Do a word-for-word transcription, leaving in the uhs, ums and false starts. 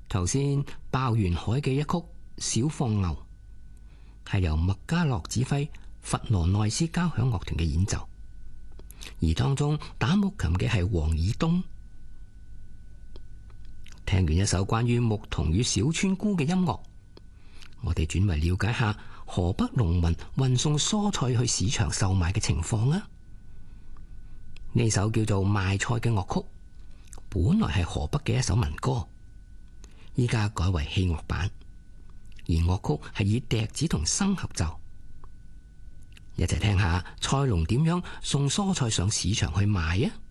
頭先爆完海嘅一曲《小放牛》，係由麥嘉洛指揮佛羅內斯交響樂團嘅演奏，而當中打木琴嘅係黃以東。聽完一首關於牧童與小村姑嘅音樂，我哋轉為了解下河北農民運送蔬菜去市場售賣嘅情況啊！呢首叫做《賣菜》嘅樂曲，本來係河北嘅一首民歌，依家改為器樂版，而樂曲係以笛子同笙合奏。一齊聽下菜農點樣送蔬菜上市場去賣啊！